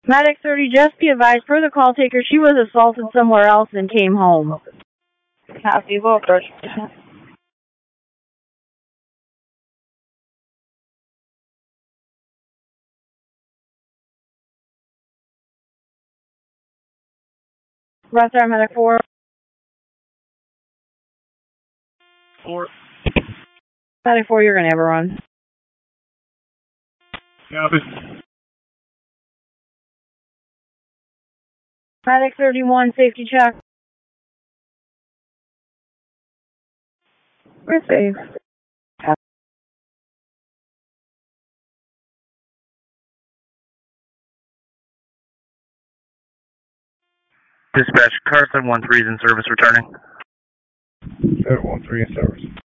Medic 30, just be advised, per the call taker, she was assaulted somewhere else and came home. Copy, we'll approach. Rest our medic 4. 4. Medic 4, you're gonna have a run. Copy. Medic 31, safety check. We're safe. Dispatch, car 713 is in service returning. 713 in service.